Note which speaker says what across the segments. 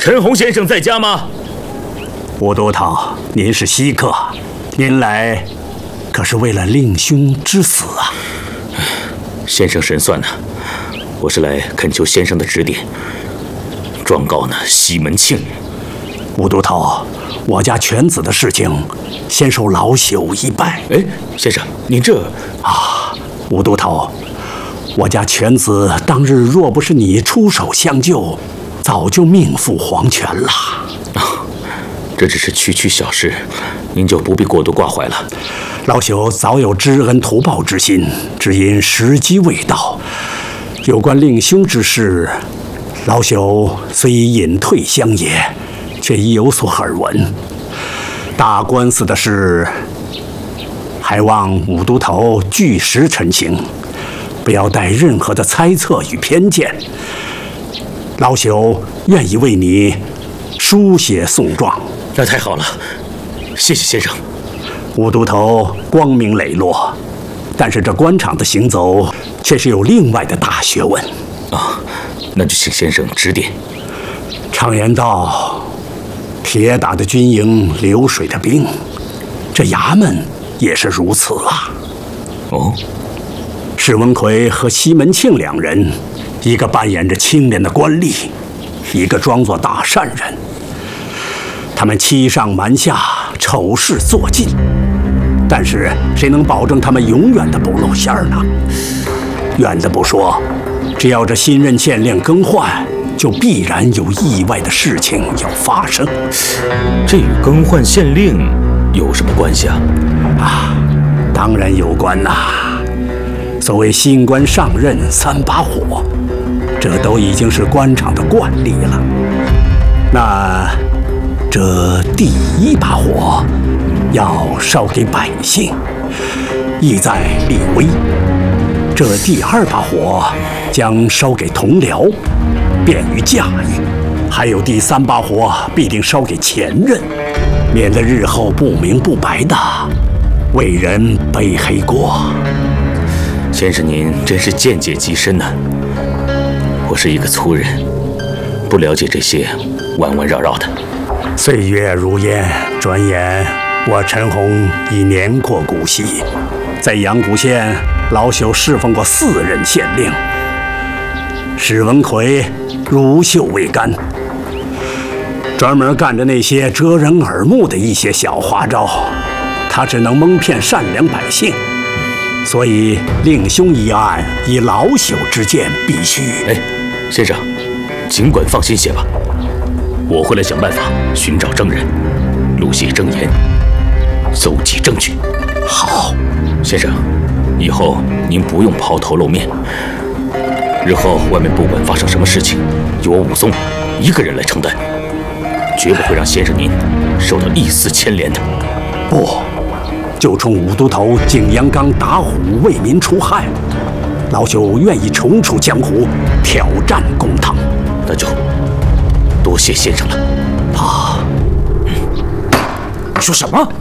Speaker 1: 陈洪先生在家吗？
Speaker 2: 吴都头，您是稀客，您来可是为了令兄之死啊？
Speaker 1: 先生神算呢，我是来恳求先生的指点，状告那西门庆。
Speaker 2: 吴都头，我家犬子的事情，先受老朽一拜。
Speaker 1: 哎，先生，您这
Speaker 2: 啊，吴都头，我家犬子当日若不是你出手相救，早就命赴黄泉了。
Speaker 1: 这只是区区小事，您就不必过度挂怀了。
Speaker 2: 老朽早有知恩图报之心，只因时机未到。有关令兄之事，老朽虽已隐退乡野，却已有所耳闻。大官司的事，还望武都头据实陈情，不要带任何的猜测与偏见。老朽愿意为你书写讼状。
Speaker 1: 那太好了，谢谢先生。
Speaker 2: 吴都头光明磊落，但是这官场的行走却是有另外的大学问
Speaker 1: 啊，那就请先生指点。
Speaker 2: 常言道，铁打的军营，流水的兵，这衙门也是如此啊。
Speaker 1: 哦，
Speaker 2: 史文奎和西门庆两人，一个扮演着清廉的官吏，一个装作大善人。他们欺上瞒下，丑事做尽，但是谁能保证他们永远的不露馅呢？远的不说，只要这新任县令更换，就必然有意外的事情要发生。
Speaker 1: 这与更换县令有什么关系啊？
Speaker 2: 啊，当然有关呐。所谓新官上任三把火，这都已经是官场的惯例了。那这第一把火要烧给百姓，意在立威；这第二把火将烧给同僚，便于驾驭；还有第三把火必定烧给前任，免得日后不明不白的为人背黑锅。
Speaker 1: 先生您真是见解极深呐！我是一个粗人，不了解这些弯弯绕绕的。
Speaker 2: 岁月如烟，转眼我陈洪已年过古稀。在阳谷县，老朽侍奉过4任县令，史文奎如袖未干，专门干着那些遮人耳目的一些小花招，他只能蒙骗善良百姓。所以令兄一案，以老朽之见，必须……
Speaker 1: 哎，先生，尽管放心些吧。我会来想办法寻找证人，录写证言，搜集证据。
Speaker 2: 好，
Speaker 1: 先生，以后您不用抛头露面。日后外面不管发生什么事情，由我武松一个人来承担，绝不会让先生您受到一丝牵连的。
Speaker 2: 不，就冲武都头景阳冈打虎为民除害，老朽愿意重出江湖，挑战公堂。
Speaker 1: 那就多谢先生了。
Speaker 2: 啊！
Speaker 3: 你说什么？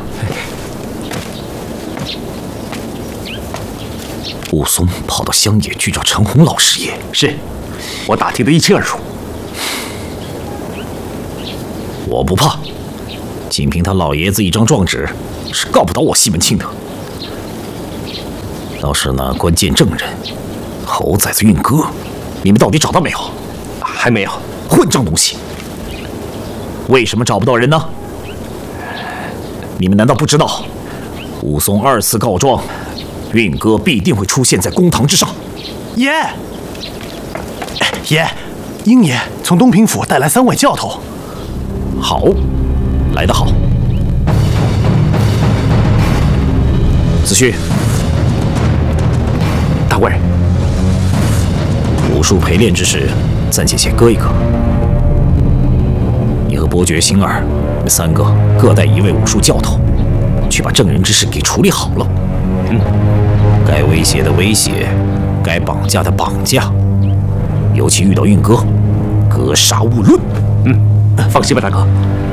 Speaker 3: 武松跑到乡野去找陈洪老师爷？
Speaker 2: 是，我打听得一清二楚。
Speaker 3: 我不怕，仅凭他老爷子一张状纸，是告不倒我西门庆的。倒是那关键证人猴崽子运哥，你们到底找到没有？
Speaker 2: 还没有。
Speaker 3: 混账东西！为什么找不到人呢？你们难道不知道，武松2次告状，运哥必定会出现在公堂之上？
Speaker 4: 爷，鹰爷从东平府带来3位教头。
Speaker 3: 好，来得好。子胥，
Speaker 2: 大贵，
Speaker 3: 武术陪练之事，暂且先搁一搁。你和伯爵、星儿，你们3个各带1位武术教头，去把证人之事给处理好了。该威胁的威胁，该绑架的绑架，尤其遇到运哥，格杀勿论。
Speaker 2: 放心吧，大哥。